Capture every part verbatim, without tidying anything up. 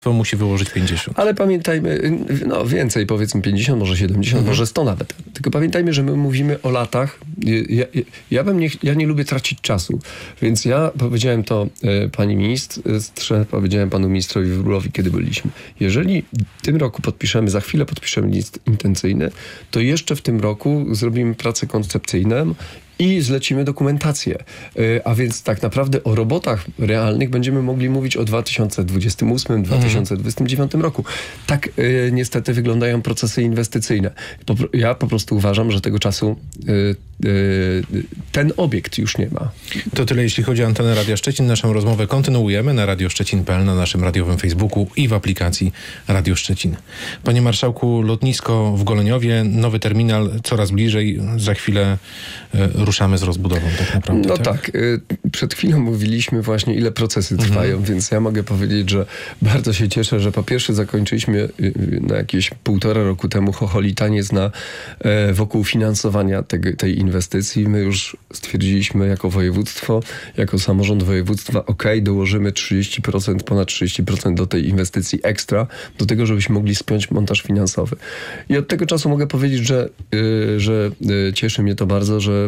to musi wyłożyć pięćdziesiąt. Ale pamiętajmy, no więcej, powiedzmy pięćdziesiąt, może siedemdziesiąt, mhm. może sto nawet. Tylko pamiętajmy, że my mówimy o latach. Ja, ja, ja, bym nie, ja nie lubię tracić czasu, więc ja powiedziałem to e, pani ministrze, powiedziałem panu ministrowi Wróblowi, kiedy byliśmy. Jeżeli w tym roku podpiszemy, za chwilę podpiszemy list intencyjny, to jeszcze w tym roku zrobimy pracę koncepcyjną i zlecimy dokumentację. A więc tak naprawdę o robotach realnych będziemy mogli mówić o dwa tysiące dwudziestym ósmym, dwa tysiące dwudziestym dziewiątym roku. Tak y, niestety wyglądają procesy inwestycyjne. Po, ja po prostu uważam, że tego czasu y, y, ten obiekt już nie ma. To tyle, jeśli chodzi o antenę Radia Szczecin. Naszą rozmowę kontynuujemy na radio szczecin kropka p l, na naszym radiowym Facebooku i w aplikacji Radio Szczecin. Panie marszałku, lotnisko w Goleniowie, nowy terminal coraz bliżej. Za chwilę y, ruszamy z rozbudową tak naprawdę. No tak, tak. Przed chwilą mówiliśmy właśnie, ile procesy trwają, mhm. więc ja mogę powiedzieć, że bardzo się cieszę, że po pierwsze zakończyliśmy na jakieś półtora roku temu chocholitaniec na, wokół finansowania tego, tej inwestycji. My już stwierdziliśmy jako województwo, jako samorząd województwa, ok, dołożymy trzydzieści procent, ponad trzydzieści procent do tej inwestycji ekstra, do tego, żebyśmy mogli spiąć montaż finansowy. I od tego czasu mogę powiedzieć, że, że cieszy mnie to bardzo, że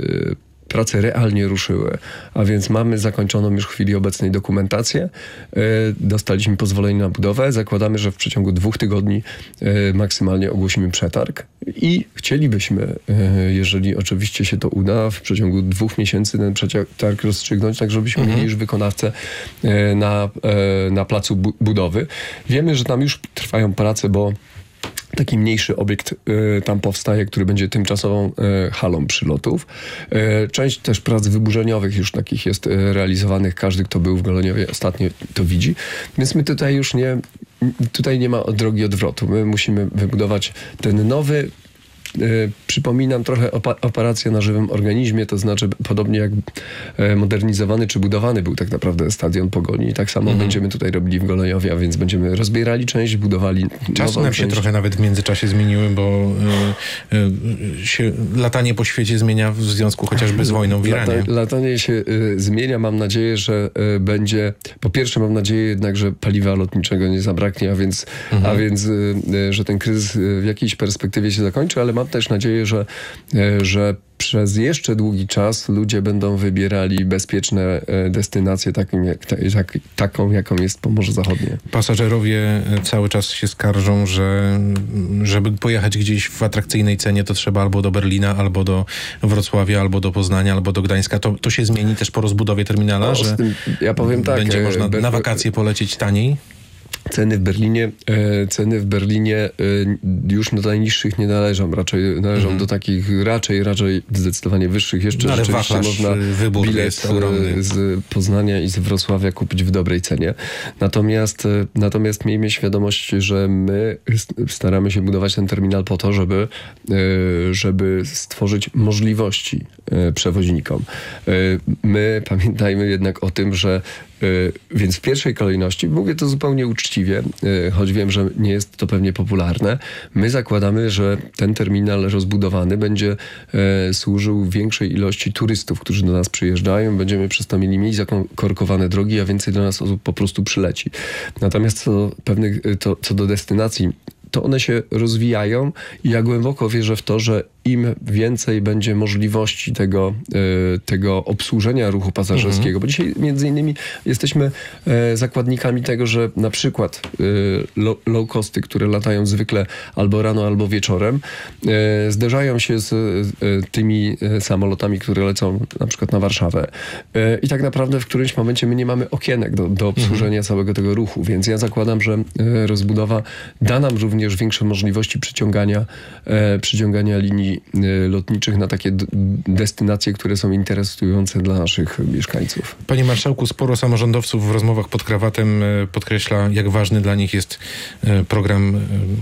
prace realnie ruszyły, a więc mamy zakończoną już w chwili obecnej dokumentację, dostaliśmy pozwolenie na budowę, zakładamy, że w przeciągu dwóch tygodni maksymalnie ogłosimy przetarg i chcielibyśmy, jeżeli oczywiście się to uda, w przeciągu dwóch miesięcy ten przetarg rozstrzygnąć, tak żebyśmy mhm. mieli już wykonawcę na, na placu bu- budowy. Wiemy, że tam już trwają prace, bo taki mniejszy obiekt y, tam powstaje, który będzie tymczasową y, halą przylotów. Y, część też prac wyburzeniowych już takich jest y, realizowanych. Każdy, kto był w Goleniowie ostatnio, to widzi. Więc my tutaj już nie, tutaj nie ma drogi odwrotu. My musimy wybudować ten nowy, Yy, przypominam trochę opa- operację na żywym organizmie, to znaczy podobnie jak e, modernizowany czy budowany był tak naprawdę stadion Pogoni. I tak samo mm-hmm. będziemy tutaj robili w Goleniowie, a więc będziemy rozbierali część, budowali Czasy nam się część. trochę nawet w międzyczasie zmieniły, bo y, y, się latanie po świecie zmienia w związku chociażby z wojną w Iranie. Lata, latanie się y, zmienia. Mam nadzieję, że y, będzie... Po pierwsze mam nadzieję jednak, że paliwa lotniczego nie zabraknie, a więc, mm-hmm. a więc y, y, że ten kryzys y, w jakiejś perspektywie się zakończy, ale mam też nadzieję, że, że przez jeszcze długi czas ludzie będą wybierali bezpieczne destynacje takim jak, tak, taką, jaką jest Pomorze Zachodnie. Pasażerowie cały czas się skarżą, że żeby pojechać gdzieś w atrakcyjnej cenie, to trzeba albo do Berlina, albo do Wrocławia, albo do Poznania, albo do Gdańska. To, to się zmieni też po rozbudowie terminala, no, że tym, ja powiem tak, będzie można be, na wakacje polecieć taniej? Ceny w Berlinie, e, ceny w Berlinie e, już do najniższych nie należą. Raczej należą mm. do takich raczej, raczej zdecydowanie wyższych. Jeszcze no, rzeczywiście można bilet z Poznania i z Wrocławia kupić w dobrej cenie. Natomiast, natomiast miejmy świadomość, że my staramy się budować ten terminal po to, żeby, e, żeby stworzyć możliwości e, przewoźnikom. E, my pamiętajmy jednak o tym, że więc w pierwszej kolejności, mówię to zupełnie uczciwie, choć wiem, że nie jest to pewnie popularne, my zakładamy, że ten terminal rozbudowany będzie służył większej ilości turystów, którzy do nas przyjeżdżają. Będziemy przez to mieli mniej zakorkowane drogi, a więcej do nas osób po prostu przyleci. Natomiast co do pewnych, to, co do destynacji, to one się rozwijają i ja głęboko wierzę w to, że im więcej będzie możliwości tego, y, tego obsłużenia ruchu pasażerskiego, mhm. bo dzisiaj między innymi jesteśmy y, zakładnikami tego, że na przykład y, low, low costy, które latają zwykle albo rano, albo wieczorem, y, zderzają się z y, tymi y, samolotami, które lecą na przykład na Warszawę. Y, I tak naprawdę w którymś momencie my nie mamy okienek do, do obsłużenia mhm. całego tego ruchu, więc ja zakładam, że y, rozbudowa da nam również większe możliwości przyciągania, y, przyciągania linii lotniczych na takie d- destynacje, które są interesujące dla naszych mieszkańców. Panie marszałku, sporo samorządowców w rozmowach pod krawatem podkreśla, jak ważny dla nich jest program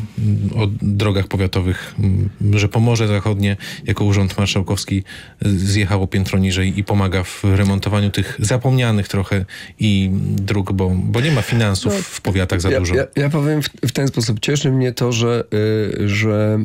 o drogach powiatowych, że Pomorze Zachodnie jako Urząd Marszałkowski zjechało piętro niżej i pomaga w remontowaniu tych zapomnianych trochę i dróg, bo, bo nie ma finansów no, w powiatach za ja, dużo. Ja, ja powiem w, w ten sposób. Cieszy mnie to, że, y, że,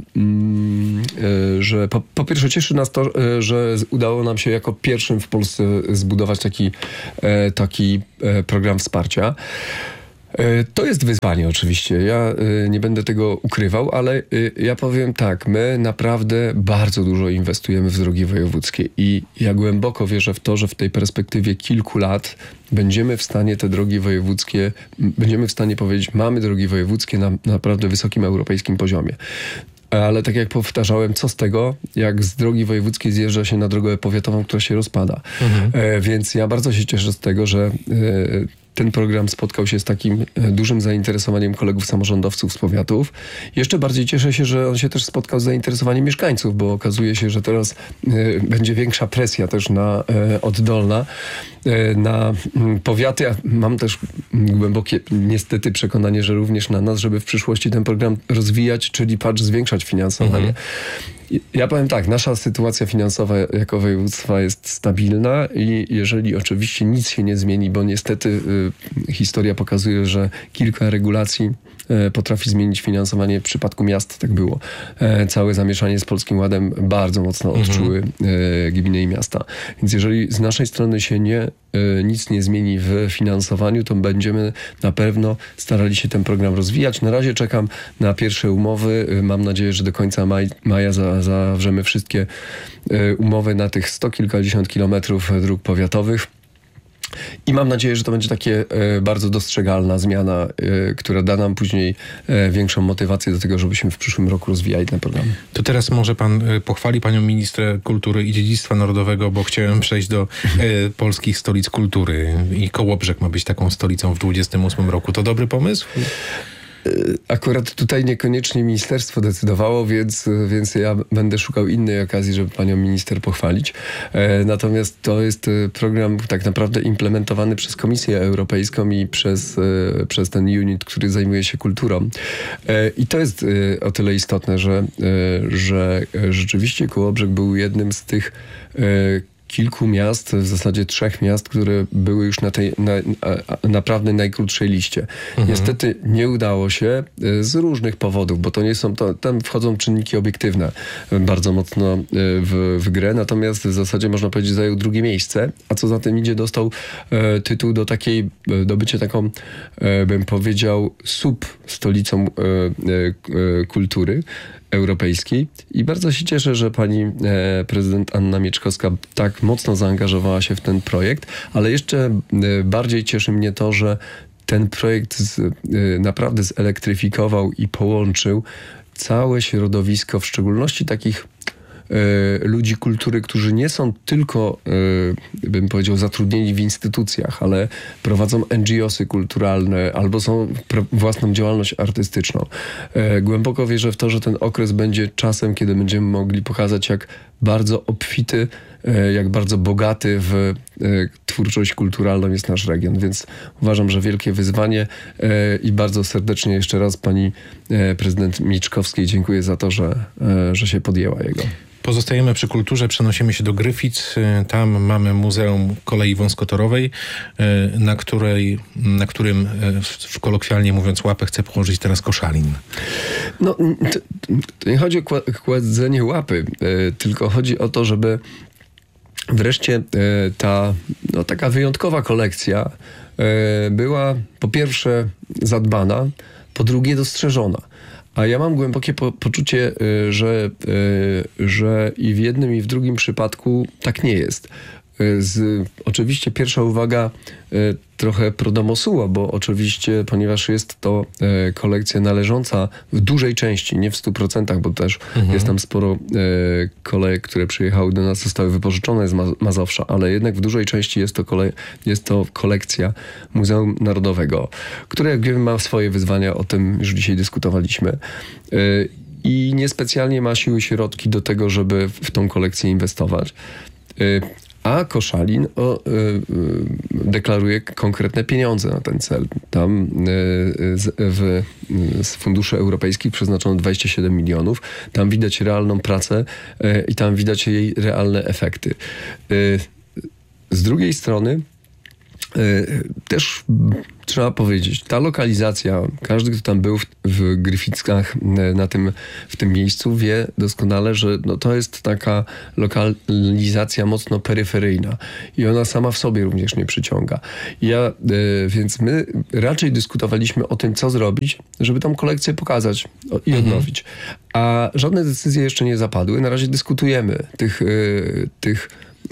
y, że po, po pierwsze cieszy nas to, że udało nam się jako pierwszym w Polsce zbudować taki, taki program wsparcia. To jest wyzwanie oczywiście. Ja nie będę tego ukrywał, ale ja powiem tak, my naprawdę bardzo dużo inwestujemy w drogi wojewódzkie i ja głęboko wierzę w to, że w tej perspektywie kilku lat będziemy w stanie te drogi wojewódzkie, będziemy w stanie powiedzieć, mamy drogi wojewódzkie na naprawdę wysokim europejskim poziomie. Ale tak jak powtarzałem, co z tego, jak z drogi wojewódzkiej zjeżdża się na drogę powiatową, która się rozpada. Mhm. E, więc ja bardzo się cieszę z tego, że e, ten program spotkał się z takim dużym zainteresowaniem kolegów samorządowców z powiatów. Jeszcze bardziej cieszę się, że on się też spotkał z zainteresowaniem mieszkańców, bo okazuje się, że teraz e, będzie większa presja też na e, oddolna, e, na m, powiaty. Ja mam też głębokie niestety przekonanie, że również na nas, żeby w przyszłości ten program rozwijać, czyli patrz, zwiększać finansowanie. Mhm. Ja powiem tak, nasza sytuacja finansowa jako województwa jest stabilna i jeżeli oczywiście nic się nie zmieni, bo niestety y, historia pokazuje, że kilka regulacji y, potrafi zmienić finansowanie. W przypadku miast tak było. E, całe zamieszanie z Polskim Ładem bardzo mocno odczuły y, gminy i miasta. Więc jeżeli z naszej strony się nie, y, nic nie zmieni w finansowaniu, to będziemy na pewno starali się ten program rozwijać. Na razie czekam na pierwsze umowy. Y, mam nadzieję, że do końca maj, maja za zawrzemy wszystkie y, umowy na tych sto kilkadziesiąt kilometrów dróg powiatowych. I mam nadzieję, że to będzie takie y, bardzo dostrzegalna zmiana, y, która da nam później y, większą motywację do tego, żebyśmy w przyszłym roku rozwijali ten program. To teraz może pan y, pochwali panią ministrę kultury i dziedzictwa narodowego, bo chciałem przejść do y, polskich stolic kultury i Kołobrzeg ma być taką stolicą w dwudziestym ósmym roku. To dobry pomysł? Akurat tutaj niekoniecznie ministerstwo decydowało, więc, więc ja będę szukał innej okazji, żeby panią minister pochwalić. E, natomiast to jest program tak naprawdę implementowany przez Komisję Europejską i przez, e, przez ten unit, który zajmuje się kulturą. E, I to jest e, o tyle istotne, że, e, że rzeczywiście Kołobrzeg był jednym z tych e, kilku miast, w zasadzie trzech miast, które były już na tej na, na, naprawdę najkrótszej liście. Mhm. Niestety nie udało się z różnych powodów, bo to nie są, to, tam wchodzą czynniki obiektywne bardzo mocno w, w grę, natomiast w zasadzie można powiedzieć zajął drugie miejsce, a co za tym idzie dostał e, tytuł do takiej, do bycia taką, e, bym powiedział, sub-stolicą e, e, kultury europejskiej i bardzo się cieszę, że pani e, prezydent Anna Mieczkowska tak mocno zaangażowała się w ten projekt, ale jeszcze e, bardziej cieszy mnie to, że ten projekt z, e, naprawdę zelektryfikował i połączył całe środowisko, w szczególności takich ludzi kultury, którzy nie są tylko, bym powiedział, zatrudnieni w instytucjach, ale prowadzą en dżi osy kulturalne albo są własną działalność artystyczną. Głęboko wierzę w to, że ten okres będzie czasem, kiedy będziemy mogli pokazać, jak bardzo obfity, jak bardzo bogaty w twórczość kulturalną jest nasz region, więc uważam, że wielkie wyzwanie i bardzo serdecznie jeszcze raz pani prezydent Mieczkowskiej dziękuję za to, że, że się podjęła jego. Pozostajemy przy kulturze, przenosimy się do Gryfic. Tam mamy Muzeum Kolei Wąskotorowej, na, której, na którym, w kolokwialnie mówiąc, łapę chce położyć teraz Koszalin. No, to, to nie chodzi o kładzenie łapy, tylko chodzi o to, żeby wreszcie ta no, taka wyjątkowa kolekcja była po pierwsze zadbana, po drugie dostrzeżona. A ja mam głębokie po, poczucie, że, że i w jednym, i w drugim przypadku tak nie jest. Z, oczywiście pierwsza uwaga trochę pro domo suo, bo oczywiście, ponieważ jest to kolekcja należąca w dużej części, nie w stu procentach, bo też mhm. jest tam sporo kolejek, które przyjechały do nas, zostały wypożyczone z Mazowsza, ale jednak w dużej części jest to, kolej, jest to kolekcja Muzeum Narodowego, które jak wiemy ma swoje wyzwania, o tym już dzisiaj dyskutowaliśmy. I niespecjalnie ma siły, środki do tego, żeby w tą kolekcję inwestować. A Koszalin o, y, y, deklaruje konkretne pieniądze na ten cel. Tam y, z, w, z funduszy europejskich przeznaczono dwadzieścia siedem milionów. Tam widać realną pracę y, i tam widać jej realne efekty. Y, z drugiej strony Też trzeba powiedzieć, ta lokalizacja, każdy, kto tam był w, w Gryficach na tym, w tym miejscu, wie doskonale, że no, to jest taka lokalizacja mocno peryferyjna i ona sama w sobie również nie przyciąga. Ja, więc my raczej dyskutowaliśmy o tym, co zrobić, żeby tą kolekcję pokazać i odnowić. A żadne decyzje jeszcze nie zapadły. Na razie dyskutujemy tych, tych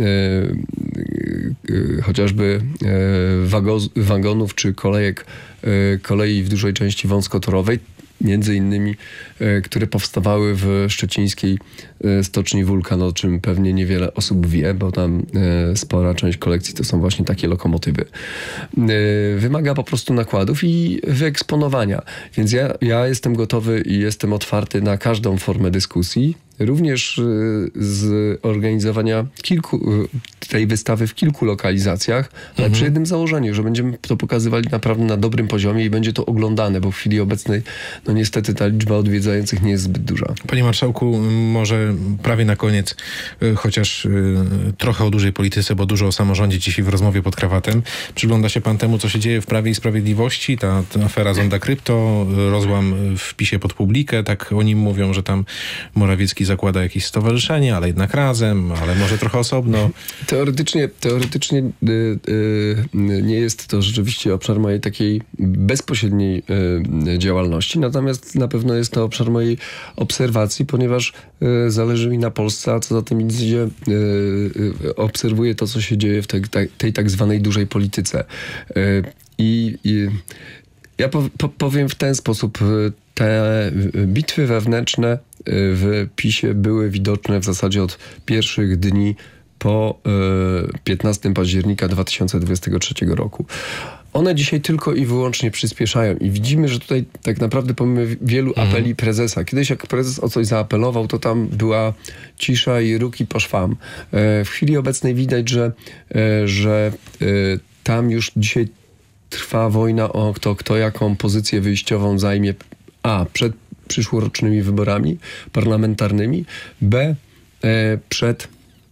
chociażby wagonów czy kolejek, kolei w dużej części wąskotorowej, między innymi, które powstawały w szczecińskiej stoczni Wulkan, o czym pewnie niewiele osób wie, bo tam spora część kolekcji to są właśnie takie lokomotywy. Wymaga po prostu nakładów i wyeksponowania. Więc ja, ja jestem gotowy i jestem otwarty na każdą formę dyskusji, również z organizowania kilku, tej wystawy w kilku lokalizacjach, ale mhm. przy jednym założeniu, że będziemy to pokazywali naprawdę na dobrym poziomie i będzie to oglądane, bo w chwili obecnej no niestety ta liczba odwiedzających nie jest zbyt duża. Panie marszałku, może prawie na koniec, chociaż trochę o dużej polityce, bo dużo o samorządzie dzisiaj w rozmowie pod krawatem. Przygląda się pan temu, co się dzieje w Prawie i Sprawiedliwości? Ta, ta afera Zonda Krypto, rozłam w PiSie pod publikę, tak o nim mówią, że tam Morawiecki zakłada jakieś stowarzyszenie, ale jednak razem, ale może trochę osobno. Teoretycznie, teoretycznie y, y, nie jest to rzeczywiście obszar mojej takiej bezpośredniej y, działalności, natomiast na pewno jest to obszar mojej obserwacji, ponieważ y, zależy mi na Polsce, a co za tym idzie, y, y, obserwuję to, co się dzieje w tej, tej tak zwanej dużej polityce. Y, i, i ja po, po, powiem w ten sposób, te bitwy wewnętrzne w PiSie były widoczne w zasadzie od pierwszych dni po piętnastego października dwa tysiące dwudziestego trzeciego roku. One dzisiaj tylko i wyłącznie przyspieszają i widzimy, że tutaj tak naprawdę pomimo wielu apeli prezesa, kiedyś jak prezes o coś zaapelował, to tam była cisza i ruki po szwam. W chwili obecnej widać, że, że tam już dzisiaj trwa wojna o to, kto jaką pozycję wyjściową zajmie, a przed przyszłorocznymi wyborami parlamentarnymi, b przed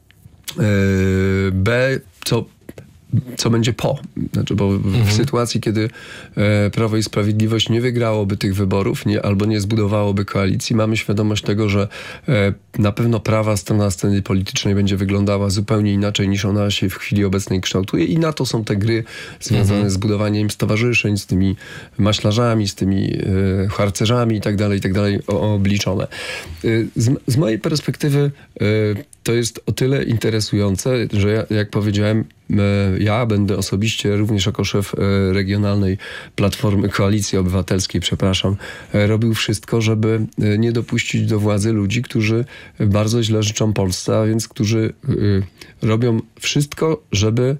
b co co będzie po. Znaczy, bo mhm. w sytuacji, kiedy e, Prawo i Sprawiedliwość nie wygrałoby tych wyborów nie, albo nie zbudowałoby koalicji, mamy świadomość tego, że e, na pewno prawa strona sceny politycznej będzie wyglądała zupełnie inaczej niż ona się w chwili obecnej kształtuje i na to są te gry związane mhm. z budowaniem stowarzyszeń, z tymi maślarzami, z tymi e, harcerzami i tak dalej, i tak dalej obliczone. E, z, z mojej perspektywy e, to jest o tyle interesujące, że ja, jak powiedziałem, ja będę osobiście, również jako szef regionalnej Platformy Koalicji Obywatelskiej, przepraszam, robił wszystko, żeby nie dopuścić do władzy ludzi, którzy bardzo źle życzą Polsce, a więc którzy robią wszystko, żeby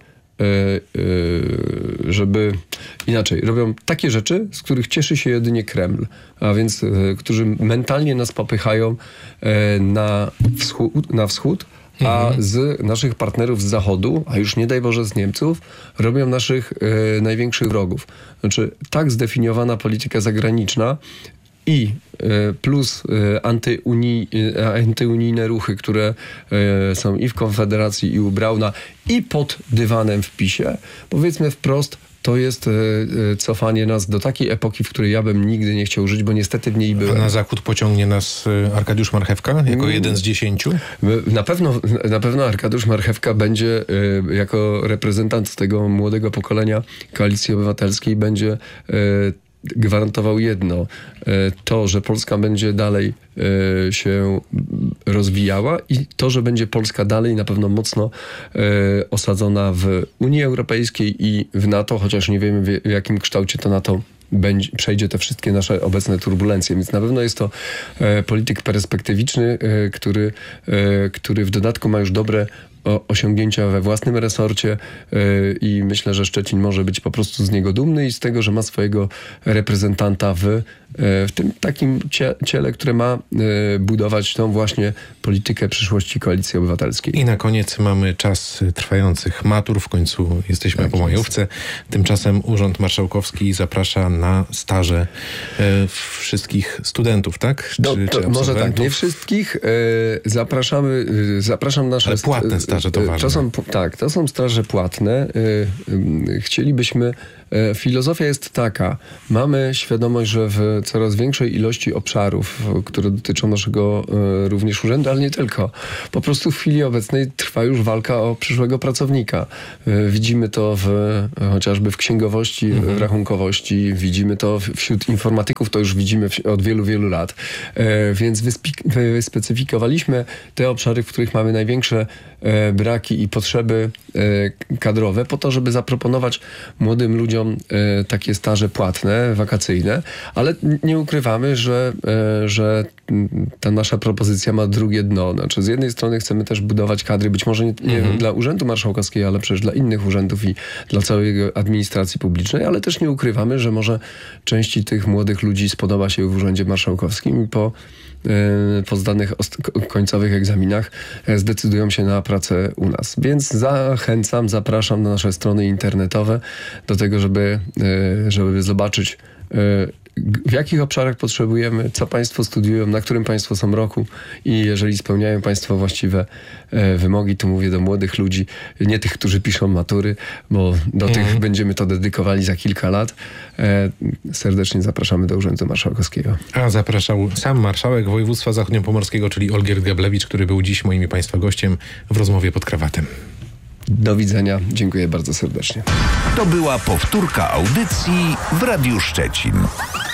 żeby inaczej, robią takie rzeczy, z których cieszy się jedynie Kreml, a więc którzy mentalnie nas popychają na wschód, na wschód a z naszych partnerów z Zachodu, a już nie daj Boże z Niemców, robią naszych e, największych wrogów. Znaczy, tak zdefiniowana polityka zagraniczna i e, plus e, antyunij, e, antyunijne ruchy, które e, są i w Konfederacji, i u Brauna, i pod dywanem w PiSie, powiedzmy wprost, to jest e, cofanie nas do takiej epoki, w której ja bym nigdy nie chciał żyć, bo niestety w niej byłem. A na zachód pociągnie nas Arkadiusz Marchewka jako mm. jeden z dziesięciu? Na pewno, na pewno Arkadiusz Marchewka będzie e, jako reprezentant tego młodego pokolenia Koalicji Obywatelskiej będzie e, gwarantował jedno, to, że Polska będzie dalej się rozwijała i to, że będzie Polska dalej na pewno mocno osadzona w Unii Europejskiej i w NATO, chociaż nie wiemy w jakim kształcie to NATO będzie, przejdzie te wszystkie nasze obecne turbulencje. Więc na pewno jest to e, polityk perspektywiczny, e, który, e, który w dodatku ma już dobre o, osiągnięcia we własnym resorcie e, i myślę, że Szczecin może być po prostu z niego dumny i z tego, że ma swojego reprezentanta w, e, w tym takim cie, ciele, które ma e, budować tą właśnie politykę przyszłości Koalicji Obywatelskiej. I na koniec mamy czas trwających matur. W końcu jesteśmy tak po majówce. Tymczasem Urząd Marszałkowski zaprasza na staże e, wszystkich studentów, tak? Czy, no, czy może tak, nie wszystkich. E, zapraszamy, e, zapraszam nasze... Ale płatne staże. straże to ważne. To są, tak, to są straże płatne. Chcielibyśmy... Filozofia jest taka. Mamy świadomość, że w coraz większej ilości obszarów, które dotyczą naszego również urzędu, ale nie tylko. Po prostu w chwili obecnej trwa już walka o przyszłego pracownika. Widzimy to w, chociażby w księgowości, mhm. w rachunkowości. Widzimy to wśród informatyków, to już widzimy od wielu, wielu lat. Więc wyspecyfikowaliśmy te obszary, w których mamy największe braki i potrzeby kadrowe po to, żeby zaproponować młodym ludziom takie staże płatne, wakacyjne, ale nie ukrywamy, że, że ta nasza propozycja ma drugie dno. Znaczy, z jednej strony chcemy też budować kadry, być może nie, nie mhm. dla Urzędu Marszałkowskiego, ale przecież dla innych urzędów i dla całej administracji publicznej, ale też nie ukrywamy, że może części tych młodych ludzi spodoba się w Urzędzie Marszałkowskim i po po zdanych końcowych egzaminach zdecydują się na pracę u nas. Więc zachęcam, zapraszam na nasze strony internetowe do tego, żeby, żeby zobaczyć, w jakich obszarach potrzebujemy, co państwo studiują, na którym państwo są roku i jeżeli spełniają państwo właściwe wymogi, to mówię do młodych ludzi, nie tych, którzy piszą matury, bo do mm. tych będziemy to dedykowali za kilka lat. Serdecznie zapraszamy do Urzędu Marszałkowskiego. A zapraszał sam marszałek województwa zachodniopomorskiego, czyli Olgierd Gablewicz, który był dziś moim i państwa gościem w rozmowie pod krawatem. Do widzenia. Dziękuję bardzo serdecznie. To była powtórka audycji w Radiu Szczecin.